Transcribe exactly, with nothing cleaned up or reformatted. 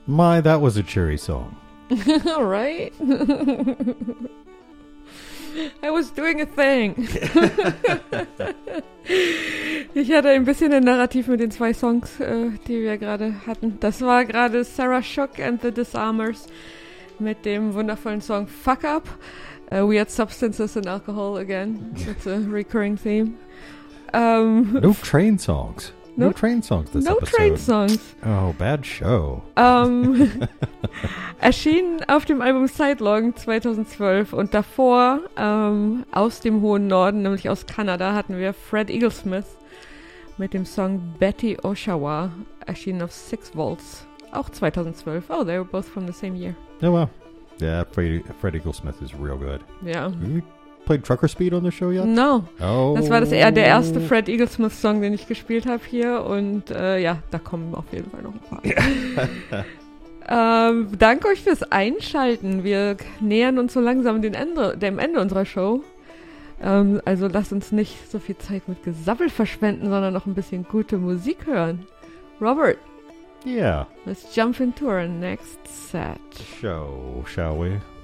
My, that was a cheery song. Right? I was doing a thing. Ich hatte ein bisschen ein Narrativ mit den zwei Songs, äh, die wir gerade hatten. Das war gerade Sarah Shook and the Disarmers mit dem wundervollen Song Fuck Up. Uh, we had substances and alcohol again. It's a recurring theme. Um, no train songs. No, no train songs this no episode. No train songs. Oh, bad show. Um, erschien auf dem Album Sidelong zweitausendzwölf und davor um, aus dem hohen Norden, nämlich aus Kanada, hatten wir Fred Eaglesmith mit dem Song Betty Oshawa, erschienen auf Six Volts, auch zweitausendzwölf. Oh, they were both from the same year. Oh, wow. Yeah, Fred, Fred Eaglesmith is real good. Yeah. You played Trucker Speed on the show yet? No. Oh. Das war das eher der erste Fred Eaglesmith-Song, den ich gespielt habe hier. Und äh, ja, da kommen auf jeden Fall noch ein paar. ähm, danke euch fürs Einschalten. Wir nähern uns so langsam den Ende, dem Ende unserer Show. Ähm, also lasst uns nicht so viel Zeit mit Gesabbel verschwenden, sondern noch ein bisschen gute Musik hören. Robert. Yeah. Let's jump into our next set. Show, shall we?